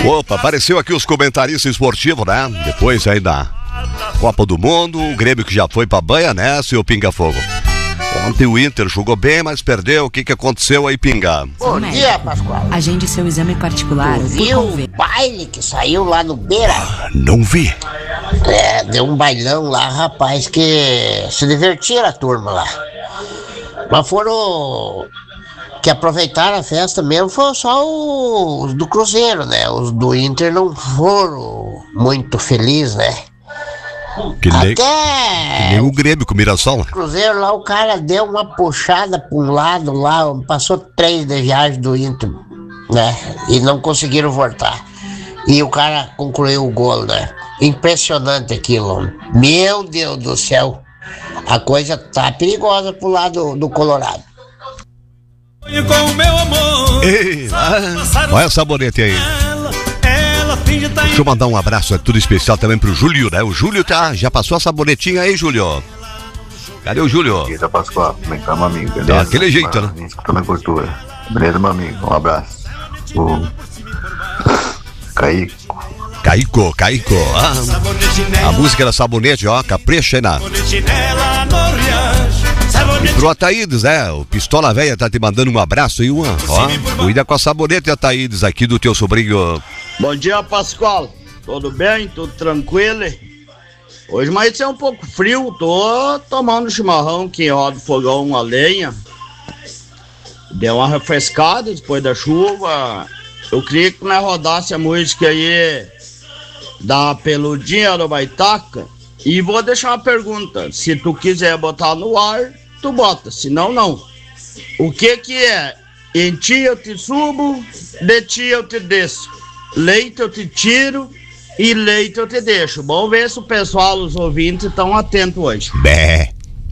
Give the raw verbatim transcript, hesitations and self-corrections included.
Opa, apareceu aqui os comentaristas esportivos, né? Depois aí da Copa do Mundo, o Grêmio que já foi pra banha, né, seu Pinga Fogo? Ontem o Inter jogou bem, mas perdeu. O que que aconteceu aí, Pinga? Bom dia, Pascoal. Agende seu exame particular. Tu viu o baile que saiu lá no Beira? Ah, não vi. É, deu um bailão lá, rapaz, que se divertiram a turma lá. Mas foram... que aproveitaram a festa mesmo foi só os do Cruzeiro, né? Os do Inter não foram muito felizes, né? Que nem, Até que nem o Grêmio com o Mirassol. o Cruzeiro lá, o cara deu uma puxada para um lado lá, passou três de viagem do Inter, né? E não conseguiram voltar. E o cara concluiu o gol, né? Impressionante aquilo. Meu Deus do céu. A coisa tá perigosa pro lado do Colorado. Com meu amor. Ei, ah, olha essa sabonete aí. Deixa eu mandar um abraço, é tudo especial também pro Júlio, né? O Júlio tá, já passou a sabonetinha aí, Júlio. Cadê o Júlio? Eita, Pascoal, como é que tá, meu amigo? Beleza? É aquele jeito, né? Escutando a cultura. Beleza, meu amigo? Um abraço. O Caico. Caico, Caico. Ah, a música da sabonete, ó, capricha aí na... E pro Ataídes, né? O Pistola Velha tá te mandando um abraço aí, uma, ó. Cuida com a sabonete, Ataídes, aqui do teu sobrinho. Bom dia, Pascoal. Tudo bem? Tudo tranquilo? Hoje mais é um pouco frio. Tô tomando chimarrão que roda o fogão, uma lenha. Deu uma refrescada depois da chuva. Eu queria que nós rodasse a música aí da Peludinha do Baitaca. E vou deixar uma pergunta. Se tu quiser botar no ar, tu bota. Se não, não. O que que é? Em ti eu te subo, de ti eu te desço. Leite eu te tiro e leite eu te deixo. Vamos ver se o pessoal, os ouvintes, estão atentos hoje. Bé.